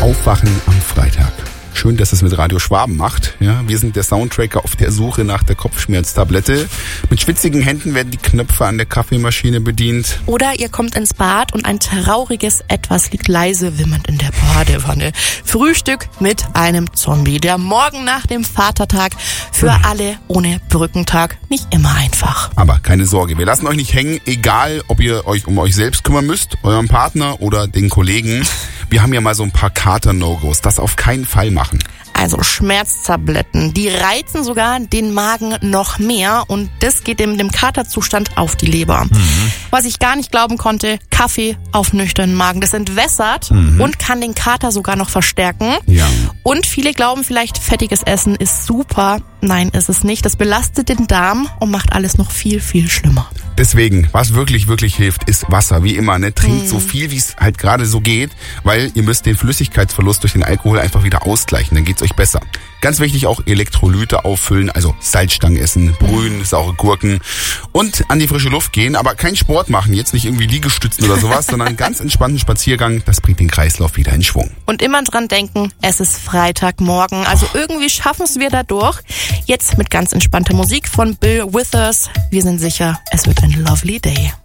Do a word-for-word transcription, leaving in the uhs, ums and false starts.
Aufwachen am Freitag. Schön, dass es mit Radio Schwaben macht. Ja, wir sind der Soundtracker auf der Suche nach der Kopfschmerztablette. Mit schwitzigen Händen werden die Knöpfe an der Kaffeemaschine bedient. Oder ihr kommt ins Bad und ein trauriges Etwas liegt leise wimmernd in der Badewanne. Frühstück mit einem Zombie. Der Morgen nach dem Vatertag. Für hm. alle ohne Brückentag. Nicht immer einfach. Aber keine Sorge, wir lassen euch nicht hängen, egal ob ihr euch um euch selbst kümmern müsst, eurem Partner oder den Kollegen. Wir haben ja mal so ein paar Kater-No-Gos. Das auf keinen Fall machen. Also Schmerztabletten, die reizen sogar den Magen noch mehr und das geht dem, dem Katerzustand auf die Leber. Mhm. Was ich gar nicht glauben konnte, Kaffee auf nüchternen Magen, das entwässert mhm. und kann den Kater sogar noch verstärken. Ja. Und viele glauben vielleicht, fettiges Essen ist super. Nein, ist es nicht. Das belastet den Darm und macht alles noch viel, viel schlimmer. Deswegen, was wirklich, wirklich hilft, ist Wasser. Wie immer, ne? Trinkt mm. so viel, wie es halt gerade so geht, weil ihr müsst den Flüssigkeitsverlust durch den Alkohol einfach wieder ausgleichen. Dann geht's euch besser. Ganz wichtig auch Elektrolyte auffüllen, also Salzstangen essen, Brühen, saure Gurken und an die frische Luft gehen, aber keinen Sport machen, jetzt nicht irgendwie Liegestützen oder sowas, sondern ganz entspannten Spaziergang, das bringt den Kreislauf wieder in Schwung. Und immer dran denken, es ist Freitagmorgen, also oh. irgendwie schaffen es wir dadurch. Jetzt mit ganz entspannter Musik von Bill Withers. Wir sind sicher, es wird ein lovely day.